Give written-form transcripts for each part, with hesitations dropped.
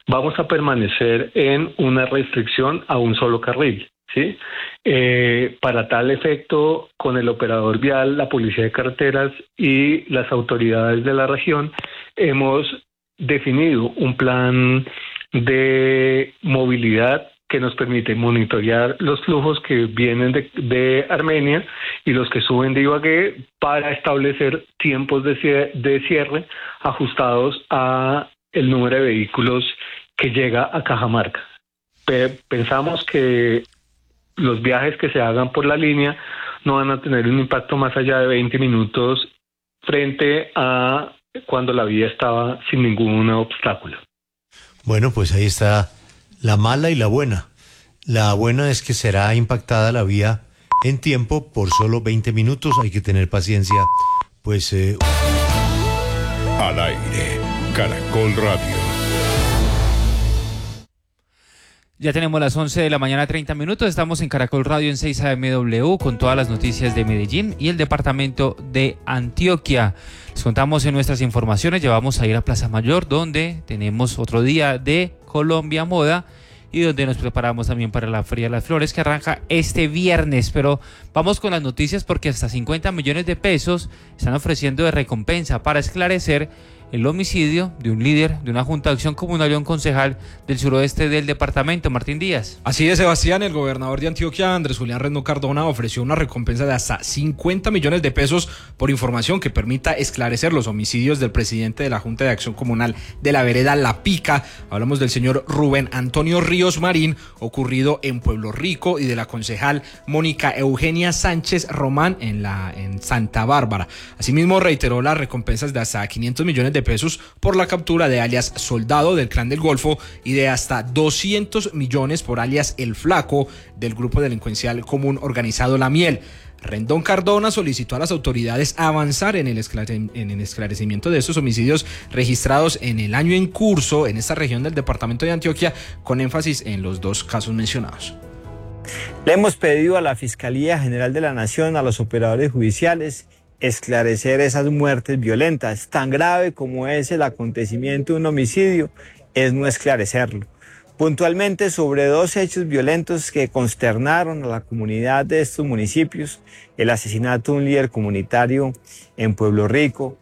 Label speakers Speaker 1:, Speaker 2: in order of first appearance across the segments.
Speaker 1: vamos a permanecer en una restricción a un solo carril, ¿sí? Para tal efecto, con el operador vial, la Policía de Carreteras y las autoridades de la región, hemos definido un plan de movilidad que nos permite monitorear los flujos que vienen de Armenia y los que suben de Ibagué para establecer tiempos de cierre ajustados a el número de vehículos que llega a Cajamarca. Pensamos que los viajes que se hagan por la línea no van a tener un impacto más allá de 20 minutos frente a cuando la vía estaba sin ningún obstáculo.
Speaker 2: Bueno, pues ahí está la mala y la buena. La buena es que será impactada la vía en tiempo por solo 20 minutos. Hay que tener paciencia, pues...
Speaker 3: Al aire, Caracol Radio.
Speaker 4: Ya tenemos las 11 de la mañana, 30 minutos. Estamos en Caracol Radio en 6 AMW con todas las noticias de Medellín y el departamento de Antioquia. Les contamos en nuestras informaciones, ya vamos a ir a Plaza Mayor, donde tenemos otro día de Colombia Moda y donde nos preparamos también para la Feria de las Flores, que arranca este viernes. Pero vamos con las noticias, porque hasta 50 millones de pesos están ofreciendo de recompensa para esclarecer el homicidio de un líder de una Junta de Acción Comunal y un concejal del suroeste del departamento. Martín Díaz.
Speaker 5: Así es, Sebastián. El gobernador de Antioquia, Andrés Julián Rendón Cardona, ofreció una recompensa de hasta 50 millones de pesos por información que permita esclarecer los homicidios del presidente de la Junta de Acción Comunal de la vereda La Pica. Hablamos del señor Rubén Antonio Ríos Marín, ocurrido en Pueblo Rico, y de la concejal Mónica Eugenia Sánchez Román en Santa Bárbara. Asimismo, reiteró las recompensas de hasta 500 millones de pesos por la captura de alias Soldado del Clan del Golfo y de hasta 200 millones por alias El Flaco del grupo delincuencial común organizado La Miel. Rendón Cardona solicitó a las autoridades avanzar en el esclarecimiento de estos homicidios registrados en el año en curso en esta región del departamento de Antioquia, con énfasis en los dos casos mencionados.
Speaker 6: Le hemos pedido a la Fiscalía General de la Nación, a los operadores judiciales, esclarecer esas muertes violentas. Tan grave como es el acontecimiento de un homicidio, es no esclarecerlo. Puntualmente sobre dos hechos violentos que consternaron a la comunidad de estos municipios: el asesinato de un líder comunitario en Pueblo Rico,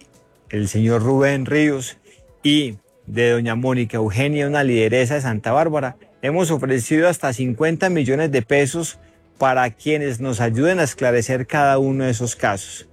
Speaker 6: el señor Rubén Ríos, y de doña Mónica Eugenia, una lideresa de Santa Bárbara. Hemos ofrecido hasta 50 millones de pesos para quienes nos ayuden a esclarecer cada uno de esos casos.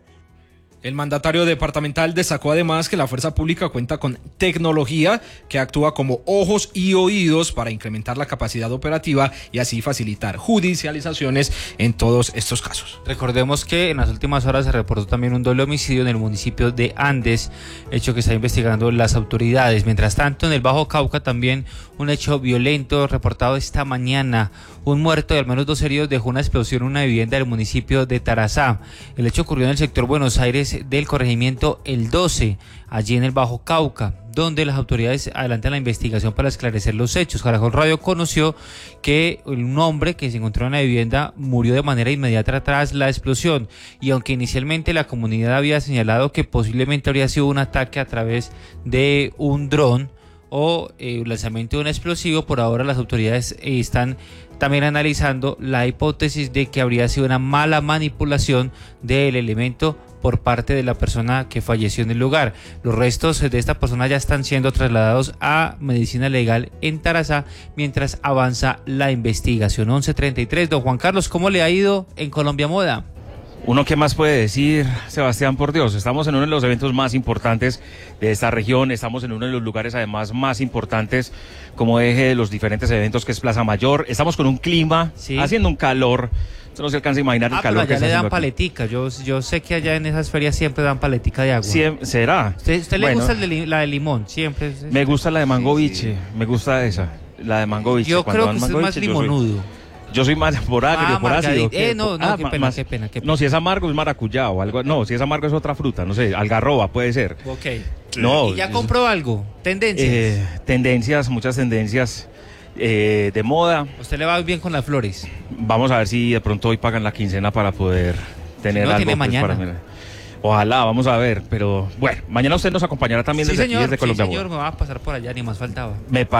Speaker 5: El mandatario departamental destacó además que la fuerza pública cuenta con tecnología que actúa como ojos y oídos para incrementar la capacidad operativa y así facilitar judicializaciones en todos estos casos.
Speaker 4: Recordemos que en las últimas horas se reportó también un doble homicidio en el municipio de Andes, hecho que está investigando las autoridades. Mientras tanto, en el Bajo Cauca también un hecho violento reportado esta mañana. Un muerto y al menos 2 heridos dejó una explosión en una vivienda del municipio de Tarazá. El hecho ocurrió en el sector Buenos Aires del corregimiento El 12, allí en el Bajo Cauca, donde las autoridades adelantan la investigación para esclarecer los hechos. Caracol Radio conoció que un hombre que se encontró en la vivienda murió de manera inmediata tras la explosión, y aunque inicialmente la comunidad había señalado que posiblemente habría sido un ataque a través de un dron o lanzamiento de un explosivo, por ahora las autoridades están también analizando la hipótesis de que habría sido una mala manipulación del elemento por parte de la persona que falleció en el lugar. Los restos de esta persona ya están siendo trasladados a medicina legal en Tarazá mientras avanza la investigación. 11:33. Don Juan Carlos, ¿cómo le ha ido en Colombia Moda?
Speaker 7: Uno, ¿qué más puede decir, Sebastián? Por Dios, estamos en uno de los eventos más importantes de esta región, estamos en uno de los lugares además más importantes como eje de los diferentes eventos, que es Plaza Mayor. Estamos con un clima,
Speaker 4: sí,
Speaker 7: haciendo un calor, usted no se alcanza a imaginar el calor que
Speaker 4: allá
Speaker 7: está
Speaker 4: le dan
Speaker 7: haciendo
Speaker 4: paletica, yo sé que allá en esas ferias siempre dan paletica de agua.
Speaker 7: ¿Será?
Speaker 4: ¿Usted le gusta la de limón? Siempre.
Speaker 7: Me gusta la de mango biche, me gusta esa, la de mango biche.
Speaker 4: Yo creo que usted es más limonudo.
Speaker 7: Yo soy más por agrio, por ácido.
Speaker 4: Qué pena.
Speaker 7: No, si es amargo es maracuyá o algo. No, si es amargo es otra fruta, no sé, algarroba puede ser.
Speaker 4: Ok.
Speaker 7: No,
Speaker 4: ¿Y ya compró algo? ¿Tendencias?
Speaker 7: Muchas tendencias de moda.
Speaker 4: ¿Usted le va bien con las flores?
Speaker 7: Vamos a ver si de pronto hoy pagan la quincena para poder tener algo.
Speaker 4: Tiene mañana.
Speaker 7: Ojalá, vamos a ver, pero bueno, mañana usted nos acompañará también desde aquí, desde Colombia.
Speaker 4: Sí, señor, me va a pasar por allá, ni más faltaba.